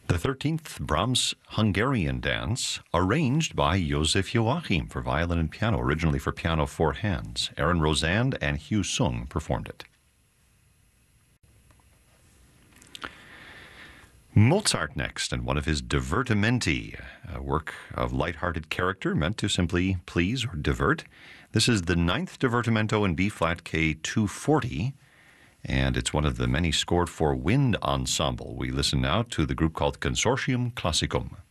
The 13th Brahms Hungarian Dance, arranged by Josef Joachim for violin and piano, originally for piano four hands. Aaron Rosand and Hugh Sung performed it. Mozart next, and one of his divertimenti, a work of light-hearted character meant to simply please or divert. This is the 9th Divertimento in B-flat K240, and it's one of the many scored for wind ensemble. We listen now to the group called Consortium Classicum.